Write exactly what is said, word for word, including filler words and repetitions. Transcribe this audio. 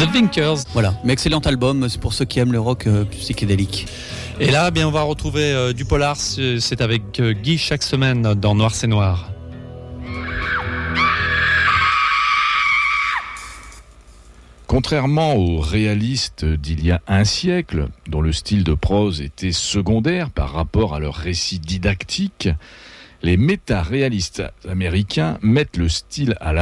The Vinkers. Voilà, mais excellent album, c'est pour ceux qui aiment le rock euh, psychédélique. Et là, eh bien, on va retrouver euh, du polar, c'est avec euh, Guy chaque semaine dans Noir c'est Noir. Contrairement aux réalistes d'il y a un siècle, dont le style de prose était secondaire par rapport à leur récit didactique, les méta-réalistes américains mettent le style à la